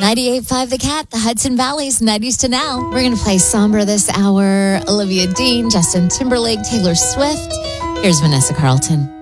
98.5 The Cat, the Hudson Valley's 90s to now. We're going to play Somber this hour. Olivia Dean, Justin Timberlake, Taylor Swift. Here's Vanessa Carlton.